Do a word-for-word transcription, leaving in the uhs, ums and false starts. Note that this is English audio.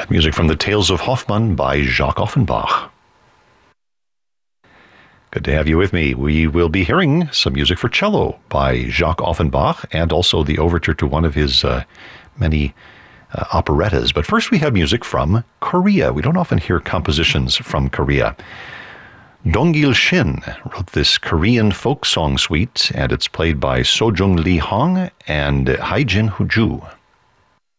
Music from the Tales of Hoffmann by Jacques Offenbach. Good to have you with me. We will be hearing some music for cello by Jacques Offenbach and also the overture to one of his uh, many uh, operettas. But first we have music from Korea. We don't often hear compositions from Korea. Dong-il Shin wrote this Korean folk song suite, and it's played by Sojung Lee Hong and Haijin Huju.